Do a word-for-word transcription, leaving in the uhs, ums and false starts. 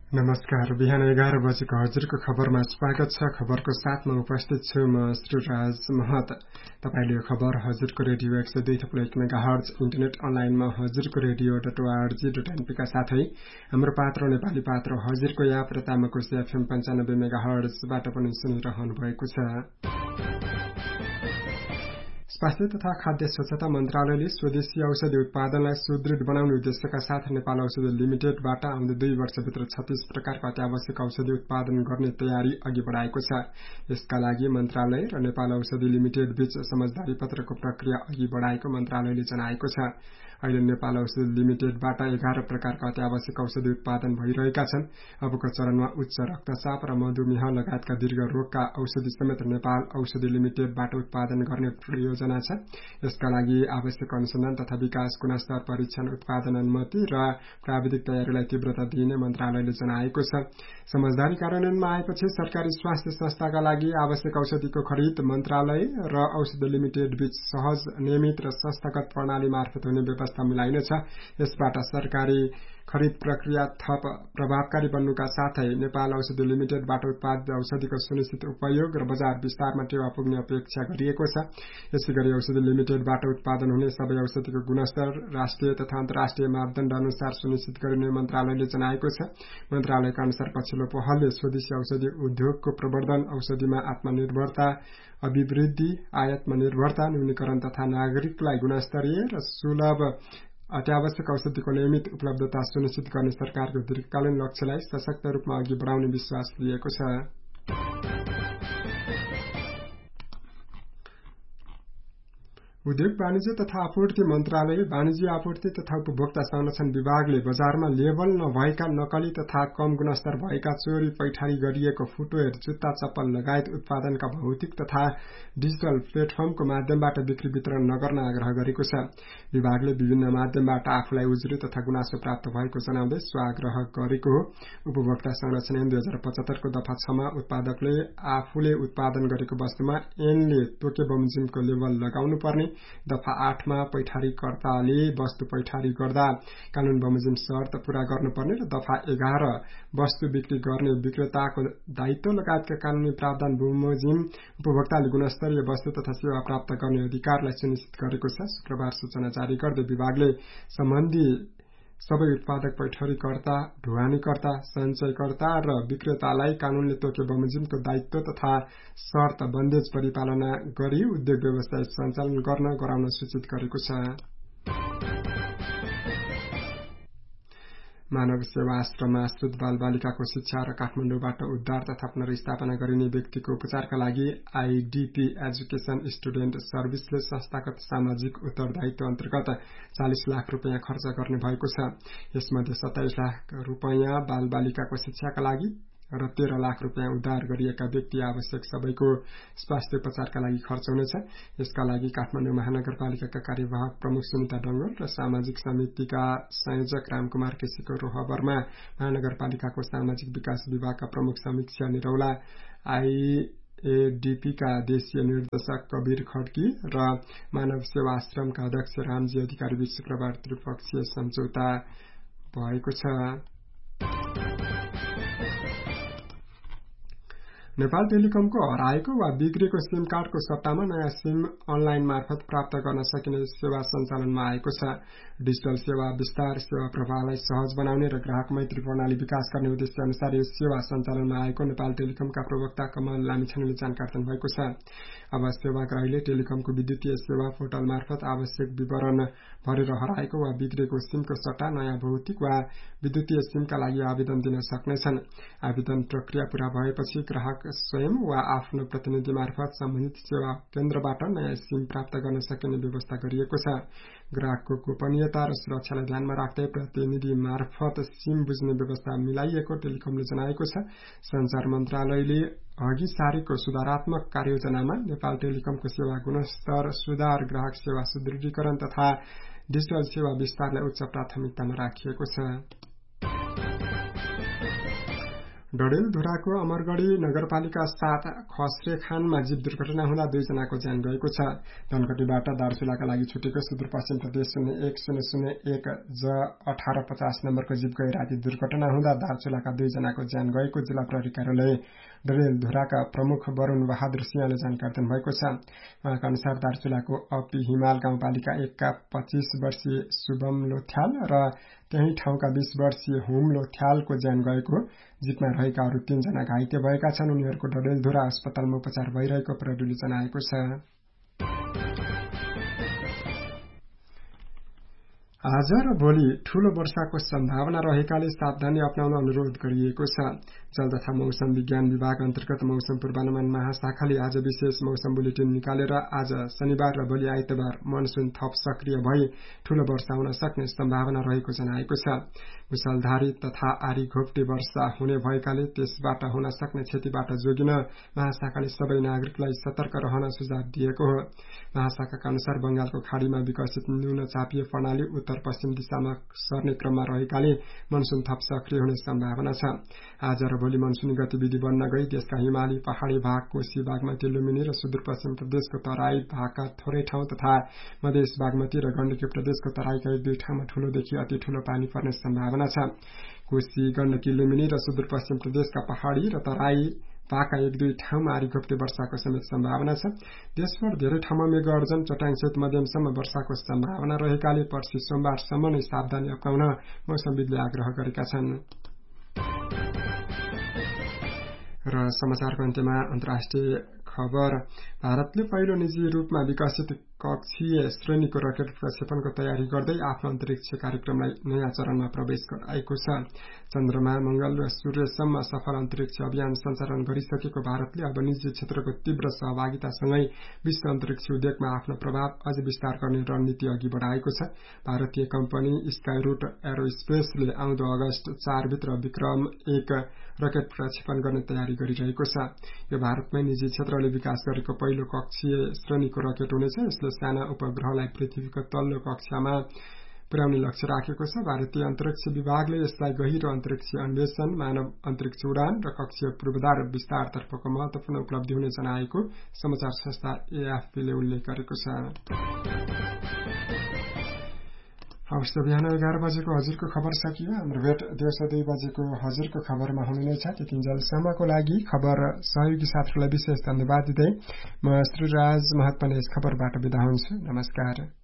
नमस्कार। बिहान एघार बजेको हजुरको खबरमा स्वागत छ। खबरको साथमा उपस्थित छु म श्रीराज महत। तपाईले यो खबर हजुरको रेडियो एक सय दुई थप्लो एक मेगाहर्ज इन्टरनेट अनलाइनमा हजुरको radio dot ORG dot NP का साथै हाम्रो पात्र नेपाली पात्र हजुरको याप र तामाकोस एफएम पन्चानब्बे मेगाहर्जबाट पनि सुनिरहनु भएको छ। स्वास्थ्य तथा खाद्य स्वच्छता मन्त्रालयले स्वदेशी औषधि उत्पादनलाई सुदृढ बनाउने उद्देश्यका साथ नेपाल औषधि लिमिटेडबाट आउँदो दुई वर्षभित्र छत्तीस प्रकारका अत्यावश्यक औषधि उत्पादन गर्ने तयारी अघि बढाएको छ। यसका लागि मन्त्रालय र नेपाल औषधि लिमिटेड बीच समझदारी पत्रको प्रक्रिया अघि बढाएको मन्त्रालयले जनाएको छ। अहिले नेपाल औषधि लिमिटेडबाट एघार प्रकारका अत्यावश्यक औषधि उत्पादन भइरहेका छन्। अबको चरणमा उच्च रक्तचाप र मधुमेह लगायतका दीर्घ रोगका औषधि समेत नेपाल औषधि लिमिटेडबाट उत्पादन गर्ने योजना छ। यसका लागि आवश्यक अनुसन्धान तथा विकास, गुणस्तर परीक्षण, उत्पादन अनुमति र प्राविधिक तयारीलाई तीव्रता दिइने मन्त्रालयले जनाएको छ। समझदारी कार्यान्वयनमा आएपछि सरकारी स्वास्थ्य संस्थाका लागि आवश्यक औषधिको खरिद मन्त्रालय र औषधि लिमिटेड बीच सहज, नियमित र संस्थागत प्रणाली मार्फत हुने व्यवस्था मिलाइनेछ। यसबाट सरकारी खरिद प्रक्रिया थप प्रभावकारी बन्नुका साथै नेपाल औषधि लिमिटेडबाट उत्पादित औषधिको सुनिश्चित उपयोग र बजार विस्तारमा टेवा पुग्ने अपेक्षा गरिएको छ। यसैगरी औषधि लिमिटेडबाट उत्पादन हुने सबै औषधिको गुणस्तर राष्ट्रिय तथा अन्तर्राष्ट्रिय मापदण्ड अनुसार सुनिश्चित गरिने मन्त्रालयले जनाएको छ। मन्त्रालयका अनुसार पछिल्लो पहलले स्वदेशी औषधि उद्योगको प्रवर्धन, औषधिमा आत्मनिर्भरता, अभिवृद्धि, आयातमा निर्भरता न्यूनीकरण तथा नागरिकलाई गुणस्तरीय र सुलभ अत्यावश्यक औषधिको नियमित उपलब्धता सुनिश्चित गर्ने सरकारको दीर्घकालीन लक्ष्यलाई सशक्त रूपमा अघि बढाउने विश्वास लिएको छ। उद्योग वाणिज्य तथा आपूर्ति मन्त्रालय, वाणिज्य आपूर्ति तथा उपभोक्ता संरक्षण विभागले बजारमा लेबल नभएका नकली तथा कम गुणस्तर भएका चोरी पैठारी गरिएको फुटवेयर, जुत्ता, चप्पल लगायत उत्पादनका भौतिक तथा डिजिटल प्लेटफर्मको माध्यमबाट बिक्री वितरण नगर्न आग्रह गरेको छ। विभागले विभिन्न माध्यमबाट आफूलाई उजुरी तथा गुनासो प्राप्त भएको जनाउँदै सो आग्रह गरेको हो। उपभोक्ता संरक्षण ऐन दुई हजार पचहत्तरको दफा छमा उत्पादकले आफूले उत्पादन गरेको वस्तुमा ऐनले तोके बमोजिमको लेबल लगाउनु पर्ने, दफा आठमा पैठारीकर्ताले वस्तु पैठारी गर्दा कानून बमोजिम शर्त पूरा गर्नुपर्ने र दफा एघार वस्तु बिक्री गर्ने विक्रेताको दायित्व लगायतका कानूनी प्रावधान बमोजिम उपभोक्ताले गुणस्तरीय वस्तु तथा सेवा प्राप्त गर्ने अधिकारलाई सुनिश्चित गरेको छ। शुक्रबार सूचना जारी गर्दै विभागले सम्बन्धी सबै उत्पादक, पैठरीकर्ता, ढुवानीकर्ता, सञ्चयकर्ता र विक्रेतालाई कानूनले तोके बमोजिमको दायित्व तथा शर्त बन्देज परिपालना गरी उद्योग व्यवसाय सञ्चालन गर्न गराउन सूचित गरेको छ। मानव सेवा आश्रममा आश्रित बालबालिकाको शिक्षा र काठमाडौँबाट उद्धार तथा पुनर्स्थापना गरिने व्यक्तिको उपचारका लागि आईडीपी एजुकेशन स्टुडेन्ट सर्भिसले संस्थागत सामाजिक उत्तरदायित्व अन्तर्गत चालीस लाख रुपियाँ खर्च गर्ने भएको छ। यसमध्ये सत्ताइस लाख रुपियाँ बालबालिकाको शिक्षाका लागि र तेह्र लाख रुपियाँ उद्धार गरिएका व्यक्ति आवश्यक सबैको स्वास्थ्य उपचारका लागि खर्च हुनेछ। यसका लागि काठमाडौँ महानगरपालिकाका कार्यवाहक प्रमुख सुनिता डंगल र सामाजिक समितिका संयोजक रामकुमार केसीको रोहबरमा महानगरपालिकाको सामाजिक विकास विभागका प्रमुख समीक्षा निरौला, आईएडीपीका देशीय निर्देशक कबीर खड्की र मानव सेवा आश्रमका अध्यक्ष रामजी अधिकारी बीच शुक्रबार त्रिपक्षीय सम्झौता भएको छ। नेपाल टेलिकमको हराएको वा बिग्रेको सिम कार्डको सट्टामा नयाँ सिम अनलाइन मार्फत प्राप्त गर्न सकिने सेवा सञ्चालनमा आएको छ। डिजिटल सेवा विस्तार, सेवा प्रवाहलाई सहज बनाउने र ग्राहक मैत्री प्रणाली विकास गर्ने उद्देश्य अनुसार यो सेवा सञ्चालनमा आएको नेपाल टेलिकमका प्रवक्ता कमल लामिछानेले जानकारी दिनुभएको छ। अब सेवाग्राहीले टेलिकमको विद्युतीय सेवा पोर्टल मार्फत आवश्यक विवरण भरेर हराएको वा बिग्रेको सिमको सट्टा नयाँ भौतिक वा विद्युतीय सिमका लागि आवेदन दिन सक्नेछन्। आवेदन प्रक्रिया पूरा भएपछि ग्राहक स्वयं वा आफ्नो प्रतिनिधि मार्फत सम्बन्धित सेवा केन्द्रबाट नयाँ सिम प्राप्त गर्न सकिने व्यवस्था गरिएको छ। ग्राहकको गोपनीयता र सुरक्षालाई ध्यानमा राख्दै प्रतिनिधि मार्फत सिम बुझ्ने व्यवस्था मिलाइएको टेलिकमले जनाएको छ। सञ्चार मन्त्रालयले अघि सारेको सुधारात्मक कार्ययोजनामा नेपाल टेलिकमको सेवा गुणस्तर सुधार, ग्राहक सेवा सुदृढीकरण तथा डिजिटल सेवा विस्तारलाई उच्च प्राथमिकतामा राखिएको छ। डडेलधुराको अमरगढी नगरपालिका सात खस्रेखानमा जीव दुर्घटना हुँदा दुईजनाको ज्यान गएको छ। धनगढीबाट दार्चुलाका लागि छुटेको सुदूरपश्चिम प्रदेश शून्य एक शून्य शून्य एक ज अठार पचास नम्बरको जीव गई राति दुर्घटना हुँदा दार्चुलाका दुईजनाको ज्यान गएको जिल्ला प्रहरी कार्यालय डडेलधुराका प्रमुख वरुण बहादुर सिंहले जानकारी दिनुभएको छ। उहाँका अनुसार दार्चुलाको अपी हिमाल गाउँपालिका एकका पच्चीस वर्षीय शुभम लोथ्याल र त्यही ठाउँका बीस वर्षीय होम लोथ्यालको ज्यान गएको, जीपमा रहेका अरू तीनजना घाइते भएका छन्। उनीहरूको डडेलधुरा अस्पतालमा उपचार भइरहेको प्रहरीले जनाएको छ। आज र भोलि ठूलो वर्षाको सम्भावना रहेकाले सावधानी अपनाउन अनुरोध गरिएको छ। जल तथा मौसम विज्ञान विभाग अन्तर्गत मौसम पूर्वानुमान महाशाखाले आज विशेष मौसम बुलेटिन निकालेर आज शनिबार र भोलि आइतबार मनसुन थप सक्रिय भई ठूलो वर्षा हुन सक्ने सम्भावना रहेको जनाएको छ। मुसलधारी तथा आरी घोप्टे वर्षा हुने भएकाले त्यसबाट हुन सक्ने क्षतिबाट जोगिन महाशाखाले सबै नागरिकलाई सतर्क रहन सुझाव दिएको हो। महाशाखाका अनुसार बंगालको खाड़ीमा विकसित न्यून चापीय प्रणाली उत्तर पश्चिम दिशामा सर्ने क्रममा रहेकाले मनसुन थप सक्रिय हुने सम्भावना छ। आज र भोलि मनसुनी गतिविधि बन्न गई देशका हिमाली पहाड़ी भाग, कोशी, बागमती, लुम्बिनी र सुदूरपश्चिम प्रदेशको तराई भागका थोरै ठाउँ तथा मधेस, बागमती र गण्डकी प्रदेशको तराईका एक दुई ठाउँमा ठूलोदेखि अति ठूलो पानी पर्ने सम्भावना छ। कोशी, गण्डकी, लुम्बिनी र सुदूरपश्चिम प्रदेशका पहाड़ी र तराई भागका एक दुई ठाउँमा आरी घोप्टे वर्षाको समेत सम्भावना छ। देशभर धेरै ठाउँमा मेघगर्जन, चट्याङसहित मध्यमसम्म वर्षाको सम्भावना रहेकाले पर्सि सोमबारसम्म नै सावधानी अपनाउन मौसमविदले आग्रह गरेका छन्। र समाचारको अन्त्यमा अन्तर्राष्ट्रिय खबर। भारतले पहिलो निजी रूपमा विकसित कक्षीय श्रेणीको रकेट प्रक्षेपणको तयारी गर्दै आफ्नो अन्तरिक्ष कार्यक्रमलाई नयाँ चरणमा प्रवेश गराएको छ। चन्द्रमा, मंगल र सूर्यसम्म सफल अन्तरिक्ष अभियान सञ्चालन गरिसकेको भारतले अब निजी क्षेत्रको तीव्र सहभागितासँगै विश्व अन्तरिक्ष उद्योगमा आफ्नो प्रभाव अझ विस्तार गर्ने रणनीति अघि बढाएको छ। भारतीय कम्पनी स्काईरूट एरोस्पेसले आउँदो अगस्त चार भित्र विक्रम एक रकेट प्रक्षेपण गर्ने तयारी गरिरहेको छ। यो भारतमै निजी क्षेत्रले विकास गरेको पहिलो कक्षीय श्रेणीको रकेट हुनेछ। यसले साना उपग्रहलाई पृथ्वीको तल्लो कक्षामा पुर्याउने लक्ष्य राखेको छ। भारतीय अन्तरिक्ष विभागले यसलाई गहिरो अन्तरिक्ष अन्वेषण, मानव अन्तरिक्ष उडान र कक्षीय पूर्वाधार विस्तारतर्फको महत्वपूर्ण उपलब्धि हुने जनाएको समाचार संस्था एएफपीले उल्लेख गरेको छ। हवस्, बिहान एघार बजेको हजुरको खबर सकियो। हाम्रो भेट दिउँसो दुई बजेको हजुरको खबरमा हुने नै छ। त्यतिन्जेलसम्मको लागि खबर सहयोगी साथीहरूलाई विशेष धन्यवाद दिँदै म श्रीराज महत्त्वले यस खबरबाट बिदा हुन्छु। नमस्कार।